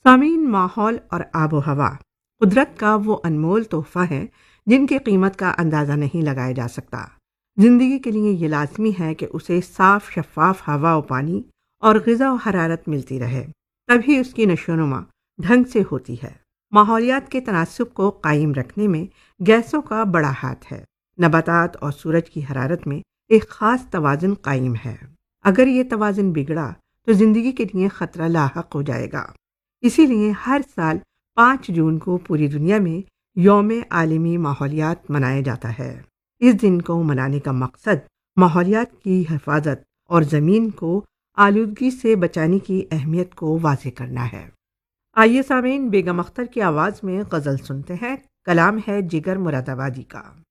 सामीन, माहौल और आबो हवा कुदरत का वो अनमोल तोहफा है जिनकी कीमत का अंदाज़ा नहीं लगाया जा सकता। ज़िंदगी के लिए ये लाजमी है कि उसे साफ शफाफ हवा और पानी और ग़िज़ा और हरारत मिलती रहे, तभी उसकी नशोनुमा ढंग से होती है। माहौलियात के तनासुब को कायम रखने में गैसों का बड़ा हाथ है। नबातात और सूरज की हरारत में एक ख़ास तवाज़ुन कायम है। अगर ये तवाज़ुन बिगड़ा तो ज़िंदगी के लिए ख़तरा लाहक हो जाएगा। इसीलिए हर साल 5 जून को पूरी दुनिया में यौम आलमी माहौलियात मनाया जाता है। इस दिन को मनाने का मकसद माहौलियात की हिफाजत और ज़मीन को आलूदगी से बचाने की अहमियत को वाज़ेह करना है। आइए सामीन, बेगम अख्तर की आवाज़ में गज़ल सुनते हैं। कलाम है जिगर मुरादाबादी का।